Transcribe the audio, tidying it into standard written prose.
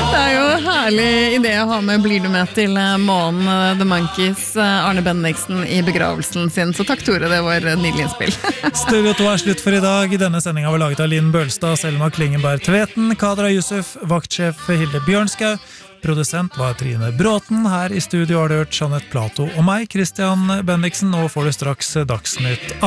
Det jo herlig idé å ha med Blir du med til månen The Monkees, Arne Bendiksen i begravelsen sin. Så takk Tore, det var nydelig innspill. Studio 2 slutt for i dag. Denne sendingen var laget av Linn Bølstad, Selma Klingenberg Tveten, Kadra Yusuf, vaktsjef Hilde Bjørnskau. Produsent var Trine Bråten. Her i studio har du hørt Jeanette Plato og meg, Christian Bendiksen. Nå får du straks Dagsnytt 18.